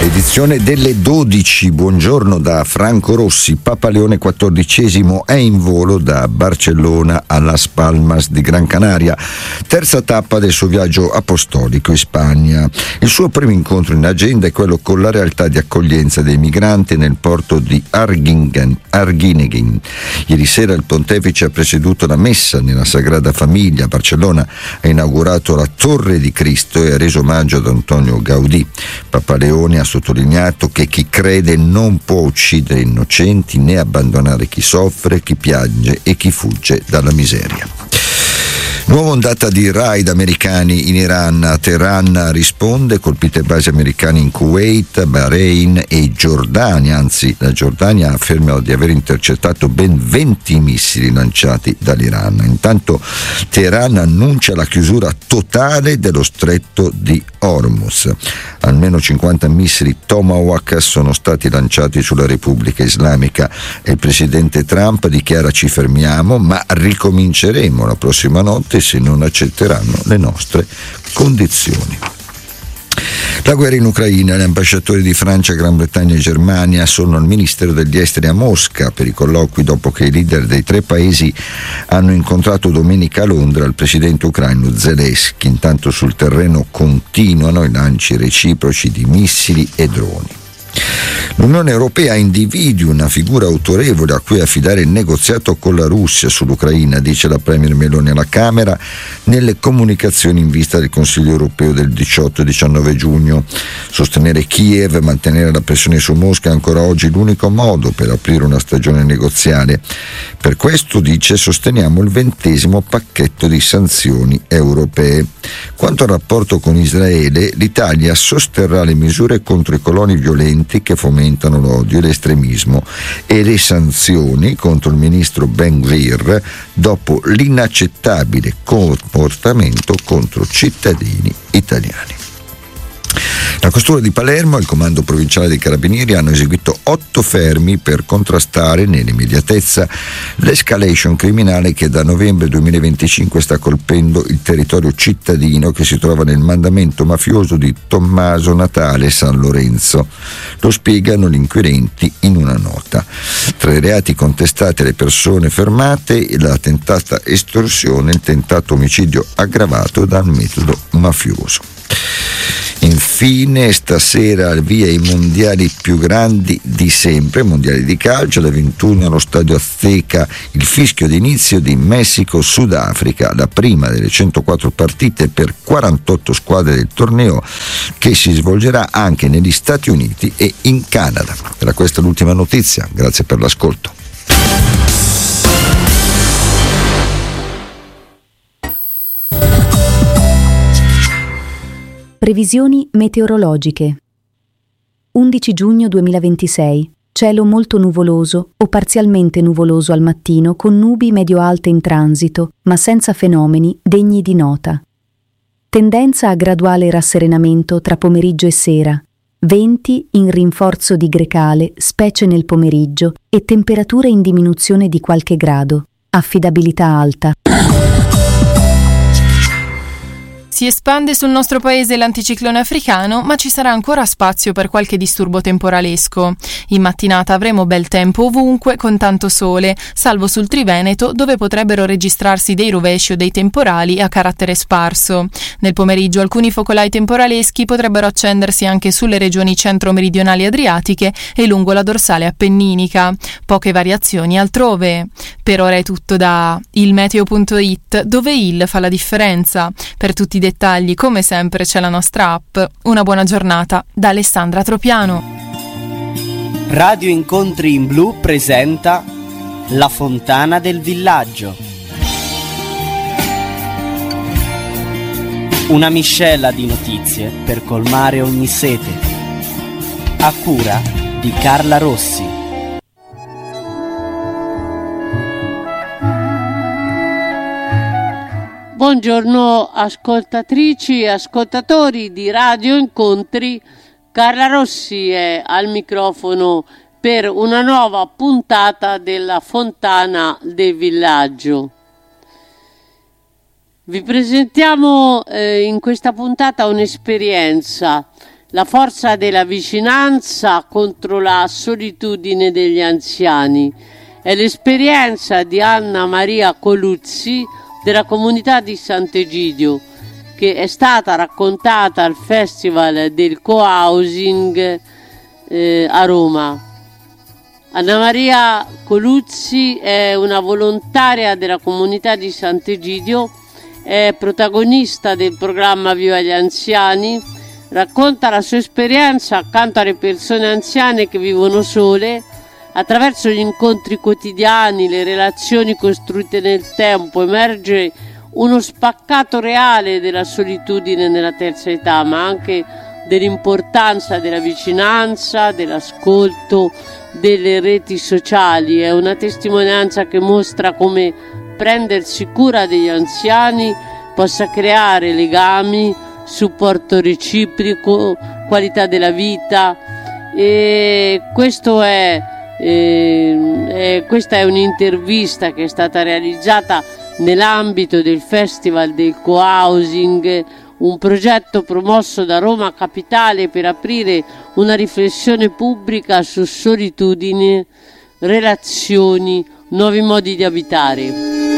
Edizione delle 12. Buongiorno da Franco Rossi. Papa Leone XIV è in volo da Barcellona a Las Palmas di Gran Canaria, terza tappa del suo viaggio apostolico in Spagna. Il suo primo incontro in agenda è quello con la realtà di accoglienza dei migranti nel porto di Arguineguín. Ieri sera il pontefice ha presieduto la messa nella Sagrada Famiglia. Barcellona ha inaugurato la Torre di Cristo e ha reso omaggio ad Antonio Gaudì. Papa Leone ha sottolineato che chi crede non può uccidere innocenti né abbandonare chi soffre, chi piange e chi fugge dalla miseria. Nuova ondata di raid americani in Iran. Teheran risponde, colpite basi americane in Kuwait, Bahrain e Giordania. Anzi, la Giordania afferma di aver intercettato ben 20 missili lanciati dall'Iran. Intanto Teheran annuncia la chiusura totale dello stretto di Hormuz. Almeno 50 missili Tomahawk sono stati lanciati sulla Repubblica Islamica e il presidente Trump dichiara: ci fermiamo, ma ricominceremo la prossima notte se non accetteranno le nostre condizioni. La guerra in Ucraina. Gli ambasciatori di Francia, Gran Bretagna e Germania sono al Ministero degli Esteri a Mosca per i colloqui dopo che i leader dei tre paesi hanno incontrato domenica a Londra il presidente ucraino Zelensky. Intanto sul terreno continuano i lanci reciproci di missili e droni. L'Unione Europea individua una figura autorevole a cui affidare il negoziato con la Russia sull'Ucraina, dice la Premier Meloni alla Camera nelle comunicazioni in vista del Consiglio Europeo del 18 e 19 giugno. Sostenere Kiev e mantenere la pressione su Mosca è ancora oggi l'unico modo per aprire una stagione negoziale. Per questo, dice, sosteniamo il 20° pacchetto di sanzioni europee. Quanto al rapporto con Israele, l'Italia sosterrà le misure contro i coloni violenti che fomentano l'odio e l'estremismo e le sanzioni contro il ministro Ben Gvir dopo l'inaccettabile comportamento contro cittadini italiani. La questura di Palermo e il comando provinciale dei Carabinieri hanno eseguito 8 fermi per contrastare nell'immediatezza l'escalation criminale che da novembre 2025 sta colpendo il territorio cittadino che si trova nel mandamento mafioso di Tommaso Natale San Lorenzo. Lo spiegano gli inquirenti in una nota. Tra i reati contestati alle persone fermate, la tentata estorsione e il tentato omicidio aggravato dal metodo mafioso. Infine, stasera al via i mondiali più grandi di sempre, mondiali di calcio, alle 21 allo stadio Azteca il fischio d'inizio di Messico-Sudafrica, la prima delle 104 partite per 48 squadre del torneo che si svolgerà anche negli Stati Uniti e in Canada. Era questa l'ultima notizia, grazie per l'ascolto. Previsioni meteorologiche. 11 giugno 2026. Cielo molto nuvoloso o parzialmente nuvoloso al mattino con nubi medio-alte in transito, ma senza fenomeni degni di nota. Tendenza a graduale rasserenamento tra pomeriggio e sera. Venti in rinforzo di grecale, specie nel pomeriggio, e temperature in diminuzione di qualche grado. Affidabilità alta. Si espande sul nostro paese l'anticiclone africano, ma ci sarà ancora spazio per qualche disturbo temporalesco. In mattinata avremo bel tempo ovunque con tanto sole, salvo sul Triveneto dove potrebbero registrarsi dei rovesci o dei temporali a carattere sparso. Nel pomeriggio alcuni focolai temporaleschi potrebbero accendersi anche sulle regioni centro-meridionali adriatiche e lungo la dorsale appenninica. Poche variazioni altrove. Per ora è tutto da ilmeteo.it, dove il fa la differenza. Per tutti i dettagli, come sempre, c'è la nostra app. Una buona giornata da Alessandra Tropiano. Radio Incontri in Blu presenta La Fontana del Villaggio. Una miscela di notizie per colmare ogni sete. A cura di Carla Rossi. Buongiorno ascoltatrici e ascoltatori di Radio Incontri, Carla Rossi è al microfono per una nuova puntata della Fontana del Villaggio. Vi presentiamo in questa puntata un'esperienza, la forza della vicinanza contro la solitudine degli anziani. È l'esperienza di Anna Maria Coluzzi della comunità di Sant'Egidio, che è stata raccontata al Festival del Co-Housing a Roma. Anna Maria Coluzzi è una volontaria della comunità di Sant'Egidio, è protagonista del programma Viva gli Anziani, racconta la sua esperienza accanto alle persone anziane che vivono sole. Attraverso gli incontri quotidiani, le relazioni costruite nel tempo, emerge uno spaccato reale della solitudine nella terza età, ma anche dell'importanza della vicinanza, dell'ascolto, delle reti sociali. È una testimonianza che mostra come prendersi cura degli anziani possa creare legami, supporto reciproco, qualità della vita. E questa è un'intervista che è stata realizzata nell'ambito del Festival del Co-Housing, un progetto promosso da Roma Capitale per aprire una riflessione pubblica su solitudine, relazioni, nuovi modi di abitare.